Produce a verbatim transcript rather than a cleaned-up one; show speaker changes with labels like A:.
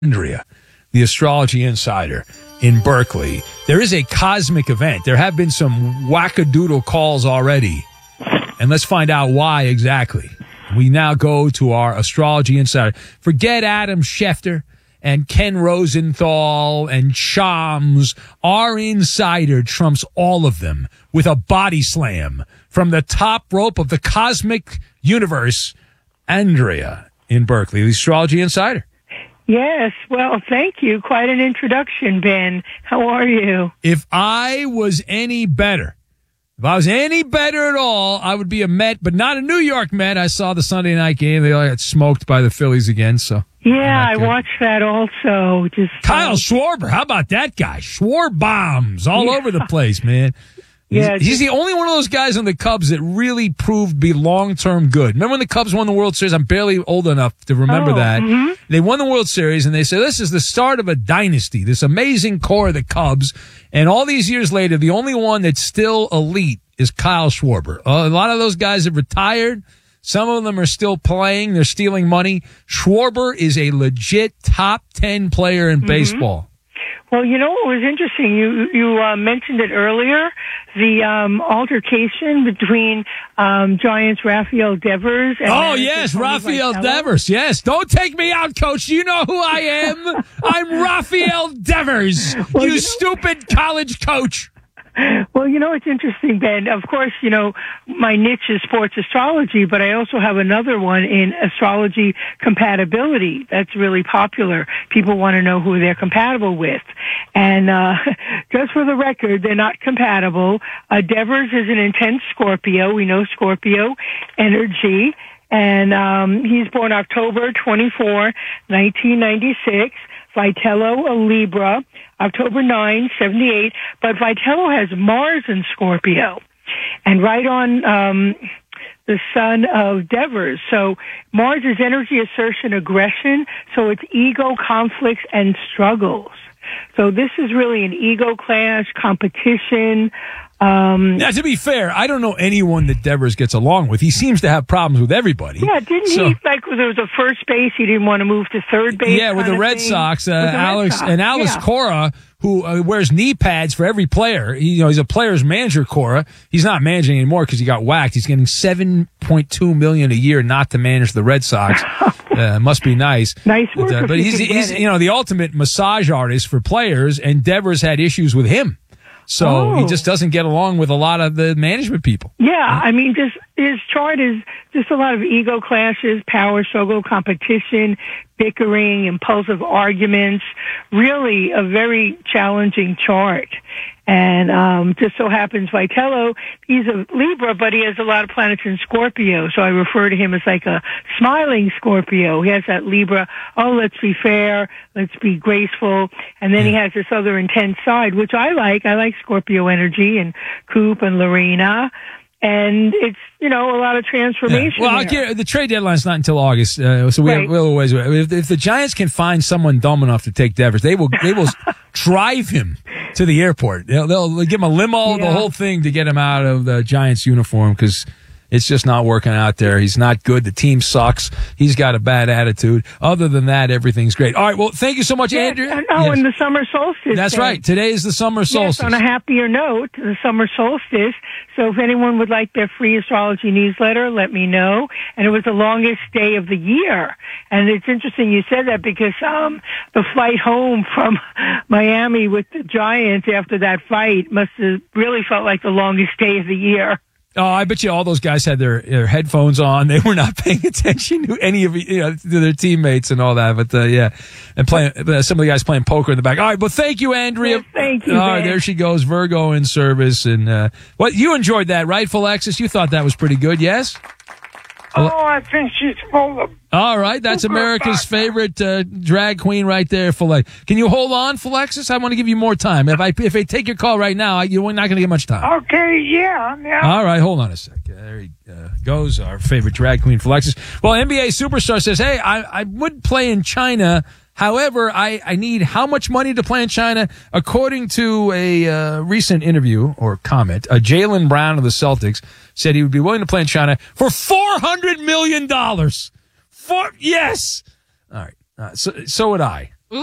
A: Andrea, the astrology insider in Berkeley. There is a cosmic event. There have been some wackadoodle calls already. And let's find out why exactly. We now go to our astrology insider. Forget Adam Schefter and Ken Rosenthal and Shams. Our insider trumps all of them with a body slam from the top rope of the cosmic universe. Andrea in Berkeley, the astrology insider.
B: Yes, well, thank you. Quite an introduction, Ben. How are you?
A: If I was any better, if I was any better at all, I would be a Met, but not a New York Met. I saw the Sunday night game. They all got smoked by the Phillies again, so.
B: Yeah, I watched that also. Just
A: Kyle uh, Schwarber, how about that guy? Schwarber bombs all yeah. over the place, man. He's, yeah, he's the only one of those guys on the Cubs that really proved to be long-term good. Remember when the Cubs won the World Series? I'm barely old enough to remember
B: oh,
A: that.
B: Mm-hmm.
A: They won the World Series, and they said, this is the start of a dynasty, this amazing core of the Cubs. And all these years later, the only one that's still elite is Kyle Schwarber. Uh, a lot of those guys have retired. Some of them are still playing. They're stealing money. Schwarber is a legit top ten player in mm-hmm. baseball.
B: Well, you know what was interesting? You you uh, mentioned it earlier, the um, altercation between um, Giants' Rafael Devers and
A: oh yes, Rafael Devers. Yes, don't take me out, Coach. You know who I am. I'm Rafael Devers. Well, you, you know, stupid college coach.
B: Well, you know, it's interesting, Ben. Of course, you know, my niche is sports astrology, but I also have another one in astrology compatibility. That's really popular. People want to know who they're compatible with. And uh just for the record, they're not compatible. Uh, Devers is an intense Scorpio. We know Scorpio energy. And um he's born October twenty-fourth, nineteen ninety-six. Vitello, a Libra, October ninth, seventy-eight. But Vitello has Mars in Scorpio. And right on um the sun of Devers. So Mars is energy, assertion, aggression. So it's ego, conflicts, and struggles. So this is really an ego clash, competition. Um,
A: now, to be fair, I don't know anyone that Devers gets along with. He seems to have problems with everybody.
B: Yeah, didn't so, he, like, there was a first base, he didn't want to move to third base?
A: Yeah, with the Red
B: thing.
A: Sox, uh,
B: with the
A: Alex,
B: Red Sox.
A: and Alex
B: yeah.
A: Cora, who uh, wears knee pads for every player. He, you know, he's a player's manager, Cora. He's not managing anymore because he got whacked. He's getting seven point two million dollars a year not to manage the Red Sox. Uh, must be nice.
B: Nice work.
A: But, uh, but he's, he's you know, the ultimate massage artist for players, and Devers had issues with him. So
B: oh.
A: he just doesn't get along with a lot of the management people.
B: Yeah, I mean, just his chart is just a lot of ego clashes, power struggle, competition, bickering, impulsive arguments. Really a very challenging chart. And um just so happens Vitello, he's a Libra, but he has a lot of planets in Scorpio. So I refer to him as like a smiling Scorpio. He has that Libra, oh, let's be fair, let's be graceful. And then he has this other intense side, which I like. I like Scorpio energy and Coop and Lorena. And it's, you know, a lot of transformation.
A: Yeah. Well, get, the trade deadline's not until August, uh, so we
B: right.
A: have a little ways away. If, if the Giants can find someone dumb enough to take Devers, they will they will drive him to the airport. They'll, they'll give him a limo, yeah. the whole thing, to get him out of the Giants uniform, because it's just not working out there. He's not good. The team sucks. He's got a bad attitude. Other than that, everything's great. All right. Well, thank you so much,
B: yes,
A: Andrea.
B: And, oh, yes. and the summer solstice.
A: That's
B: day.
A: right. Today is the summer solstice.
B: Yes, on a happier note, the summer solstice. So if anyone would like their free astrology newsletter, let me know. And it was the longest day of the year. And it's interesting you said that, because um the flight home from Miami with the Giants after that fight must have really felt like the longest day of the year.
A: Oh, I bet you all those guys had their, their headphones on. They were not paying attention to any of you know, to their teammates and all that. But uh, yeah, and playing uh, some of the guys playing poker in the back. All right, well, thank you, Andrea.
B: Yes, thank you.
A: All right, there she goes, Virgo in service. And uh, what you enjoyed that, right, Philexis? You thought that was pretty good, yes?
C: Oh, I think she's full of...
A: All right, that's America's favorite uh, drag queen right there, Philex. Can you hold on, Philexis? I want to give you more time. If I if I take your call right now, you're not going to get much time.
C: Okay, yeah, yeah.
A: All right, hold on a sec. There he uh, goes, our favorite drag queen, Philexis. Well, N B A superstar says, hey, I, I would play in China. However, I, I need how much money to play in China? According to a uh, recent interview or comment, uh, Jaylen Brown of the Celtics said he would be willing to play in China for four hundred million dollars. For, yes. All right. Uh, so, so would I.